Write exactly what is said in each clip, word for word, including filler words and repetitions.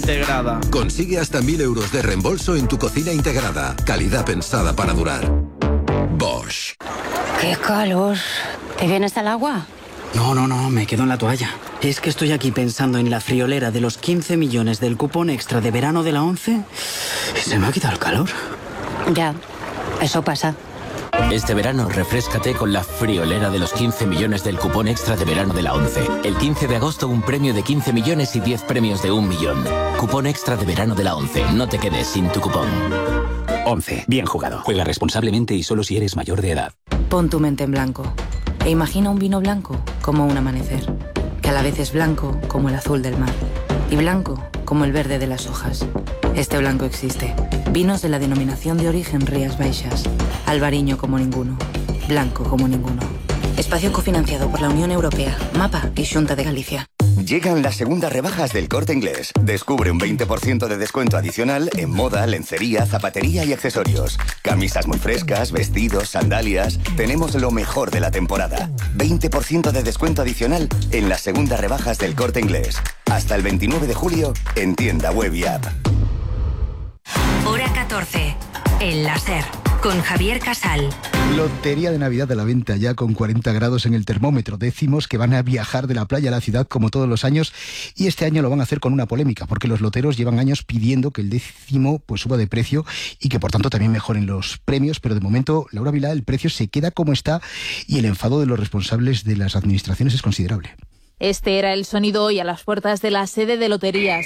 Integrada. Consigue hasta mil euros de reembolso en tu cocina integrada. Calidad pensada para durar. Bosch. ¡Qué calor! ¿Te vienes al agua? No, no, no, me quedo en la toalla. Es que estoy aquí pensando en la friolera de los quince millones del cupón extra de verano de la ONCE y se me ha quitado el calor. Ya, eso pasa. Este verano refréscate con la friolera de los quince millones del cupón extra de verano de la ONCE. El quince de agosto un premio de quince millones y diez premios de un millón. Cupón extra de verano de la ONCE. No te quedes sin tu cupón. ONCE. Bien jugado. Juega responsablemente y solo si eres mayor de edad. Pon tu mente en blanco e imagina un vino blanco como un amanecer, que a la vez es blanco como el azul del mar y blanco como el verde de las hojas. Este blanco existe. Vinos de la denominación de origen Rías Baixas. Albariño como ninguno. Blanco como ninguno. Espacio cofinanciado por la Unión Europea, MAPA y Xunta de Galicia. Llegan las segundas rebajas del Corte Inglés. Descubre un veinte por ciento de descuento adicional en moda, lencería, zapatería y accesorios. Camisas muy frescas, vestidos, sandalias. Tenemos lo mejor de la temporada. veinte por ciento de descuento adicional en las segundas rebajas del Corte Inglés. Hasta el veintinueve de julio en tienda web y app. Hora catorce. El láser. Con Javier Casal. Lotería de Navidad a la venta ya con cuarenta grados en el termómetro. Décimos que van a viajar de la playa a la ciudad como todos los años y este año lo van a hacer con una polémica porque los loteros llevan años pidiendo que el décimo pues suba de precio y que por tanto también mejoren los premios, pero de momento, Laura Vilá, el precio se queda como está y el enfado de los responsables de las administraciones es considerable. Este era el sonido hoy a las puertas de la sede de Loterías.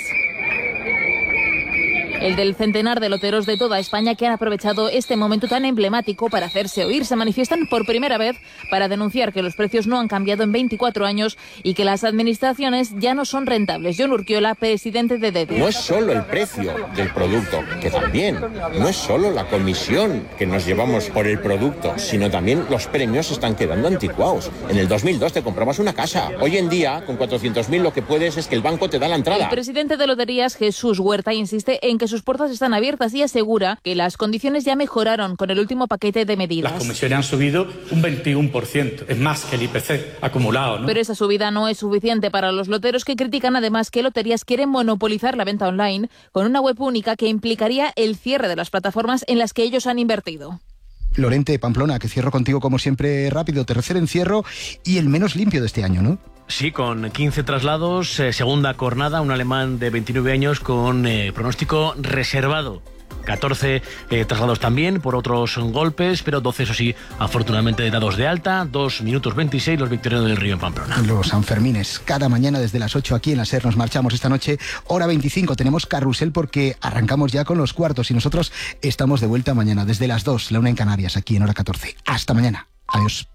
El del centenar de loteros de toda España que han aprovechado este momento tan emblemático para hacerse oír. Se manifiestan por primera vez para denunciar que los precios no han cambiado en veinticuatro años y que las administraciones ya no son rentables. John Urquiola, presidente de D E D. No es solo el precio del producto, que también. No es solo la comisión que nos llevamos por el producto, sino también los premios están quedando anticuados. En el dos mil dos te comprabas una casa. Hoy en día, con cuatrocientos mil, lo que puedes es que el banco te da la entrada. El presidente de Loterías, Jesús Huerta, insiste en que sus puertas están abiertas y asegura que las condiciones ya mejoraron con el último paquete de medidas. Las comisiones han subido un veintiuno por ciento, es más que el I P C acumulado, ¿no? Pero esa subida no es suficiente para los loteros, que critican además que Loterías quieren monopolizar la venta online con una web única que implicaría el cierre de las plataformas en las que ellos han invertido. Lorente, Pamplona, que cierro contigo como siempre rápido, tercer encierro y el menos limpio de este año, ¿no? Sí, con quince traslados, eh, segunda jornada, un alemán de veintinueve años con eh, pronóstico reservado. catorce eh, traslados también por otros golpes, pero doce, eso sí, afortunadamente dados de alta. dos minutos veintiséis los Victorianos del Río en Pamplona. Los Sanfermines, cada mañana desde las ocho aquí en la SER. Nos marchamos esta noche, hora veinticinco. Tenemos carrusel porque arrancamos ya con los cuartos y nosotros estamos de vuelta mañana desde las dos, la una en Canarias, aquí en hora catorce. Hasta mañana. Adiós.